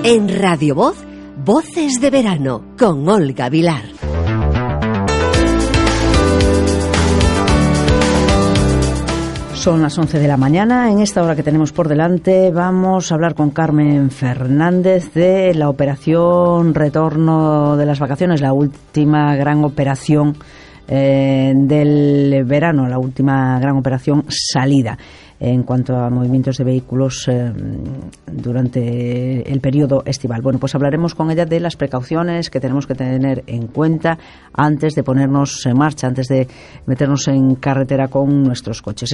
En Radio Voz, Voces de Verano, con Olga Vilar. Son las 11 de la mañana. En esta hora que tenemos por delante vamos a hablar con Carmen Fernández de la operación Retorno de las Vacaciones, la última gran operación del verano, la última gran operación salida en cuanto a movimientos de vehículos durante el periodo estival. Bueno, pues hablaremos con ella de las precauciones que tenemos que tener en cuenta antes de ponernos en marcha, antes de meternos en carretera con nuestros coches.